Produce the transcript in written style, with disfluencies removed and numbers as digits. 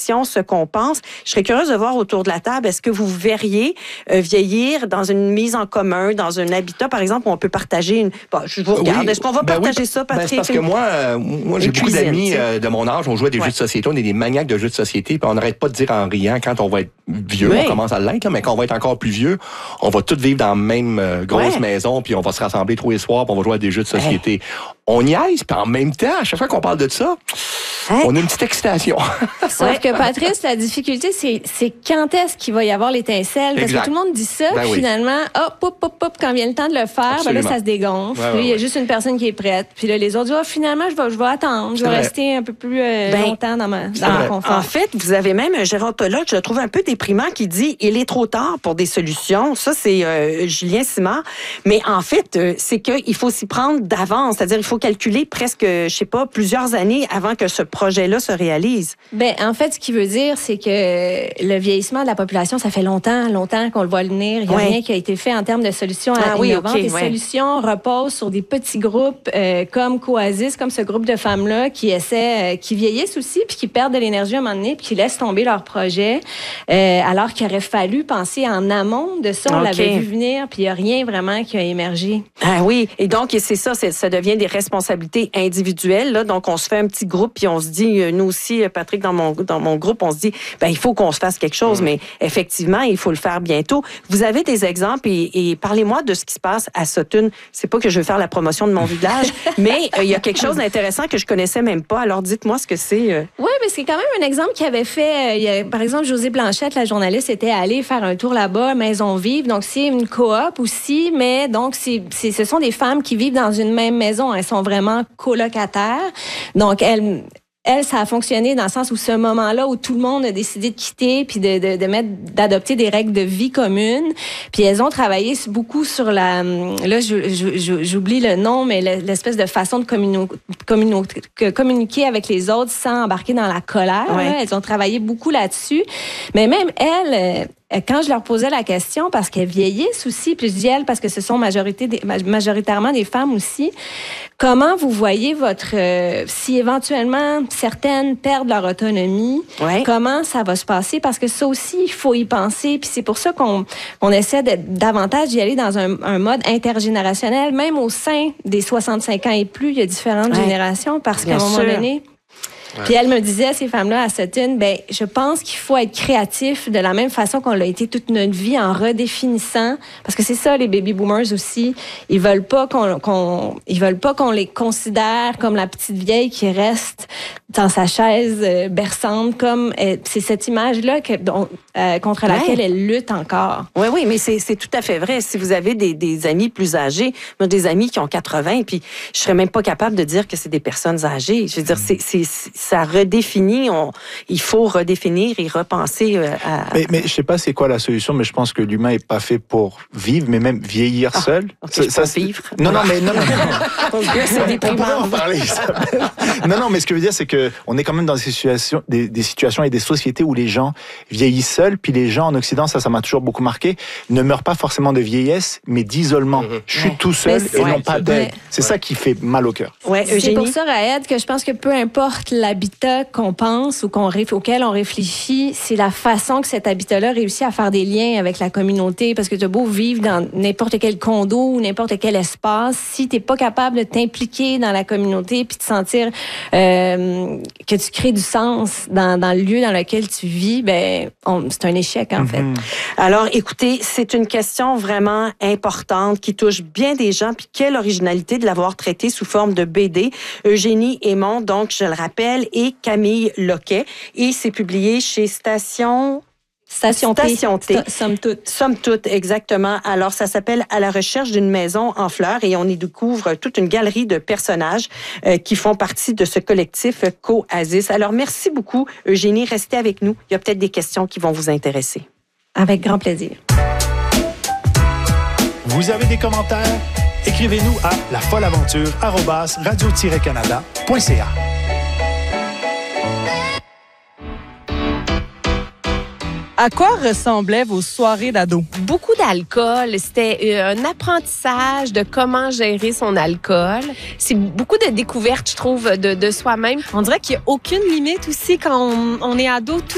définition ce qu'on pense. Je serais curieuse de voir autour de la table, est-ce que vous verriez vieillir dans une mise en commun, dans un habitat, par exemple, où on peut partager une... Bon, je vous regarde. Oui. Est-ce qu'on va partager ça, Patrick? C'est parce que moi j'ai beaucoup d'amis de mon âge, on jouait des jeux de société, on est des maniaques de jeux de société, puis on n'arrête pas de dire en riant, quand on va être vieux, on commence à l'être, là, mais quand on va être encore plus vieux, on va tous vivre dans la même grosse maison, puis on va se rassembler tous les soirs, puis on va jouer à des jeux de société. On y aise, puis en même temps, à chaque fois qu'on parle de ça, on a une petite excitation. Sauf que, Patrice, la difficulté, c'est quand est-ce qu'il va y avoir l'étincelle? Parce que tout le monde dit ça, puis finalement, quand vient le temps de le faire, ben là, ça se dégonfle. Puis il y a juste une personne qui est prête. Puis là, les autres disent, finalement, je vais attendre. Je vais rester un peu plus longtemps dans mon confort. En fait, vous avez même un gérontologue, je le trouve un peu déprimant, qui dit « Il est trop tard pour des solutions ». Ça, c'est Julien Simard. Mais en fait, c'est qu'il faut s'y prendre d'avance. C'est-à-dire, il faut calculer presque, je sais pas, plusieurs années avant que ce projet-là se réalise. Ben, en fait, ce qu'il veut dire, c'est que le vieillissement de la population, ça fait longtemps qu'on le voit venir. Il n'y a rien qui a été fait en termes de solutions innovantes. Les solutions reposent sur des petits groupes comme Coasis, comme ce groupe de femmes-là qui vieillissent aussi, puis qui perdent de l'énergie à un moment donné, puis qui laissent tomber leur projet, alors qu'il aurait fallu penser en amont de ça. On l'avait vu venir, puis il n'y a rien vraiment qui a émergé. Ah oui, et donc c'est ça, ça devient des responsabilités individuelles. Là. Donc, on se fait un petit groupe, puis on se dit, nous aussi, Patrick, dans mon groupe, on se dit, il faut qu'on se fasse quelque chose, mais effectivement, il faut le faire bientôt. Vous avez des exemples et parlez-moi de ce qui se passe à Sutton. C'est pas que je veux faire la promotion de mon village, mais il y a quelque chose d'intéressant que je connaissais même pas. Alors, dites-moi ce que c'est. Oui, mais c'est quand même un exemple qui avait fait, par exemple, Josée Blanchette, la journaliste, était allée faire un tour là-bas, Maison Vive. Donc, c'est une coop aussi, mais donc, ce sont des femmes qui vivent dans une même maison. Elles sont vraiment colocataires. Donc, elles, ça a fonctionné dans le sens où ce moment-là où tout le monde a décidé de quitter puis d'adopter des règles de vie communes. Puis elles ont travaillé beaucoup sur j'oublie le nom, mais l'espèce de façon de communiquer avec les autres sans embarquer dans la colère. Ouais. Elles ont travaillé beaucoup là-dessus. Mais même elles, quand je leur posais la question, parce qu'elles vieillissent aussi, puis je dis elles, parce que ce sont majoritairement des femmes aussi, comment vous voyez si éventuellement certaines perdent leur autonomie, comment ça va se passer? Parce que ça aussi, il faut y penser, puis c'est pour ça qu'on essaie davantage d'y aller dans un mode intergénérationnel, même au sein des 65 ans et plus, il y a différentes générations, parce qu'à un moment donné... Puis elle me disait, ces femmes-là, à Sutton, je pense qu'il faut être créatif de la même façon qu'on l'a été toute notre vie en redéfinissant, parce que c'est ça, les baby boomers aussi, ils veulent pas qu'on les considère comme la petite vieille qui reste dans sa chaise berçante, comme c'est cette image-là contre laquelle elle lutte encore. Oui, mais c'est tout à fait vrai. Si vous avez des amis plus âgés, moi, des amis qui ont 80, puis je serais même pas capable de dire que c'est des personnes âgées. Je veux dire, ça redéfinit. Il faut redéfinir et repenser à... Mais je sais pas c'est quoi la solution, mais je pense que l'humain est pas fait pour vivre, mais même vieillir seul. Ça vivre. Non. C'est déprimant. On pourrait en parler. Non, mais ce que je veux dire, c'est que on est quand même dans des situations et des sociétés où les gens vieillissent seuls, puis les gens en Occident, ça m'a toujours beaucoup marqué, ne meurent pas forcément de vieillesse, mais d'isolement. Je suis tout seul et non pas d'aide. C'est ça qui fait mal au cœur. C'est pour ça, Raed, que je pense que peu importe l'habitat qu'on pense ou auquel on réfléchit, c'est la façon que cet habitat-là réussit à faire des liens avec la communauté, parce que tu as beau vivre dans n'importe quel condo ou n'importe quel espace, si t'es pas capable de t'impliquer dans la communauté puis de sentir que tu crées du sens dans le lieu dans lequel tu vis, c'est un échec, en fait. Alors, écoutez, c'est une question vraiment importante qui touche bien des gens, puis quelle originalité de l'avoir traité sous forme de BD. Eugénie Aymon, donc, je le rappelle, et Camille Loquet. Et c'est publié chez Station T. Somme toute, exactement. Alors, ça s'appelle « À la recherche d'une maison en fleurs » et on y découvre toute une galerie de personnages qui font partie de ce collectif Coasis. Alors, merci beaucoup, Eugénie. Restez avec nous. Il y a peut-être des questions qui vont vous intéresser. Avec grand plaisir. Vous avez des commentaires? Écrivez-nous à lafolleaventure@radio-canada.ca. À quoi ressemblaient vos soirées d'ado? Beaucoup d'alcool. C'était un apprentissage de comment gérer son alcool. C'est beaucoup de découvertes, je trouve, de soi-même. On dirait qu'il n'y a aucune limite aussi quand on est ado.